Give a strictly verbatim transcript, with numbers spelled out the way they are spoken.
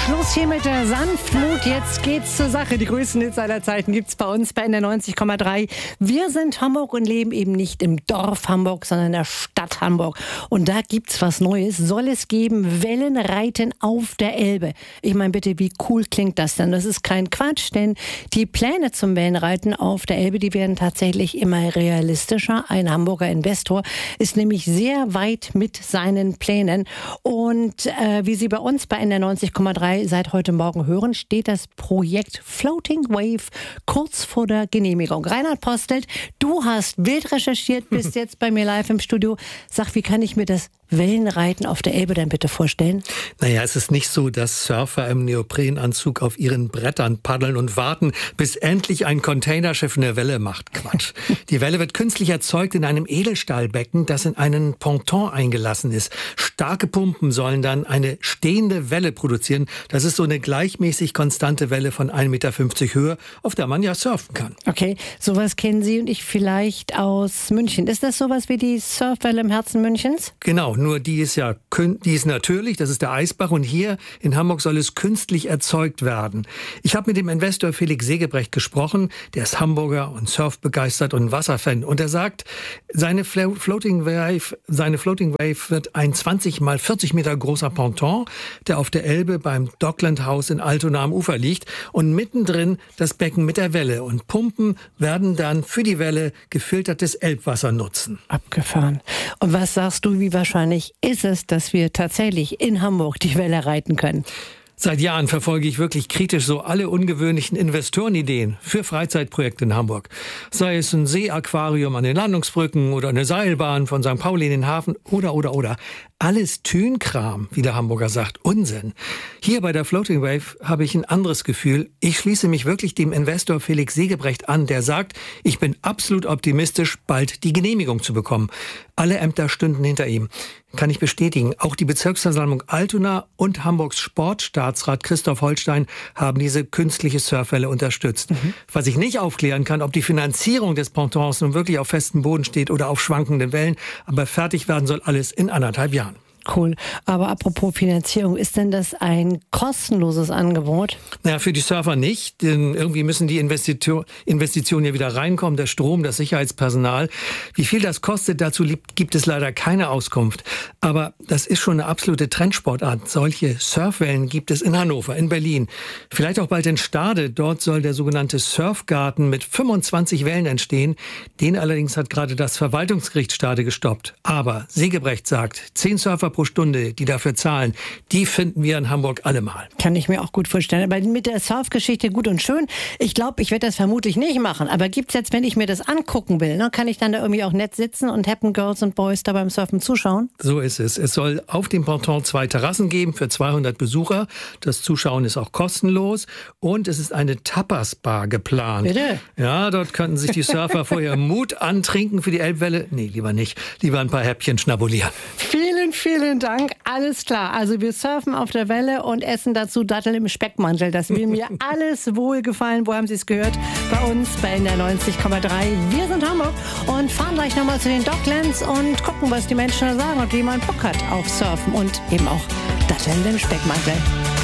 Schluss hier mit der Sanftmut. Jetzt geht's zur Sache. Die größten Hits aller Zeiten gibt's bei uns bei N D R neunzig Komma drei. Wir sind Hamburg und leben eben nicht im Dorf Hamburg, sondern in der Stadt Hamburg. Und da gibt's was Neues. Soll es geben, Wellenreiten auf der Elbe. Ich meine, bitte, wie cool klingt das denn? Das ist kein Quatsch, denn die Pläne zum Wellenreiten auf der Elbe, die werden tatsächlich immer realistischer. Ein Hamburger Investor ist nämlich sehr weit mit seinen Plänen. Und äh, wie Sie bei uns bei N D R neunzig Komma drei seit heute Morgen hören, steht das Projekt Floating Wave kurz vor der Genehmigung. Reinhard Postelt, du hast wild recherchiert, bist jetzt bei mir live im Studio. Sag, wie kann ich mir das Wellenreiten auf der Elbe dann bitte vorstellen? Naja, es ist nicht so, dass Surfer im Neoprenanzug auf ihren Brettern paddeln und warten, bis endlich ein Containerschiff eine Welle macht. Quatsch. Die Welle wird künstlich erzeugt in einem Edelstahlbecken, das in einen Ponton eingelassen ist. Starke Pumpen sollen dann eine stehende Welle produzieren. Das ist so eine gleichmäßig konstante Welle von ein Meter fünfzig Höhe, auf der man ja surfen kann. Okay, sowas kennen Sie und ich vielleicht aus München. Ist das sowas wie die Surfwelle im Herzen Münchens? Genau. Nur die ist ja die ist natürlich, das ist der Eisbach, und hier in Hamburg soll es künstlich erzeugt werden. Ich habe mit dem Investor Felix Segebrecht gesprochen, der ist Hamburger und surfbegeistert und Wasserfan, und er sagt, seine Floating Wave, seine Floating Wave wird ein zwanzig mal vierzig Meter großer Ponton, der auf der Elbe beim Dockland House in Altona am Ufer liegt, und mittendrin das Becken mit der Welle, und Pumpen werden dann für die Welle gefiltertes Elbwasser nutzen. Abgefahren. Und was sagst du, wie wahrscheinlich ist es, dass wir tatsächlich in Hamburg die Welle reiten können? Seit Jahren verfolge ich wirklich kritisch so alle ungewöhnlichen Investorenideen für Freizeitprojekte in Hamburg. Sei es ein Seeaquarium an den Landungsbrücken oder eine Seilbahn von Sankt Pauli in den Hafen oder, oder, oder. Alles Tünkram, wie der Hamburger sagt, Unsinn. Hier bei der Floating Wave habe ich ein anderes Gefühl. Ich schließe mich wirklich dem Investor Felix Segebrecht an, der sagt, ich bin absolut optimistisch, bald die Genehmigung zu bekommen. Alle Ämter stünden hinter ihm. Kann ich bestätigen. Auch die Bezirksversammlung Altona und Hamburgs Sportstaatsrat Christoph Holstein haben diese künstliche Surfwelle unterstützt. Mhm. Was ich nicht aufklären kann, ob die Finanzierung des Pontons nun wirklich auf festem Boden steht oder auf schwankenden Wellen, aber fertig werden soll alles in anderthalb Jahren. Cool. Aber apropos Finanzierung, ist denn das ein kostenloses Angebot? Naja, für die Surfer nicht, denn irgendwie müssen die Investition, Investitionen ja wieder reinkommen, der Strom, das Sicherheitspersonal. Wie viel das kostet, dazu gibt es leider keine Auskunft. Aber das ist schon eine absolute Trendsportart. Solche Surfwellen gibt es in Hannover, in Berlin, vielleicht auch bald in Stade. Dort soll der sogenannte Surfgarten mit fünfundzwanzig Wellen entstehen. Den allerdings hat gerade das Verwaltungsgericht Stade gestoppt. Aber Segebrecht sagt, zehn Surfer pro Stunde, die dafür zahlen, die finden wir in Hamburg allemal. Kann ich mir auch gut vorstellen. Aber mit der Surfgeschichte gut und schön. Ich glaube, ich werde das vermutlich nicht machen. Aber gibt's jetzt, wenn ich mir das angucken will, ne, kann ich dann da irgendwie auch nett sitzen und Happen Girls und Boys da beim Surfen zuschauen? So ist es. Es soll auf dem Ponton zwei Terrassen geben für zweihundert Besucher. Das Zuschauen ist auch kostenlos. Und es ist eine Tapas-Bar geplant. Bitte? Ja, dort könnten sich die Surfer vorher Mut antrinken für die Elbwelle. Nee, lieber nicht. Lieber ein paar Häppchen schnabulieren. Vielen, vielen Dank. Alles klar. Also wir surfen auf der Welle und essen dazu Datteln im Speckmantel. Das will mir alles wohlgefallen. Wo haben Sie es gehört? Bei uns bei N D R neunzig Komma drei. Wir sind Hamburg und fahren gleich nochmal zu den Docklands und gucken, was die Menschen da sagen und wie man Bock hat auf Surfen und eben auch Datteln im Speckmantel.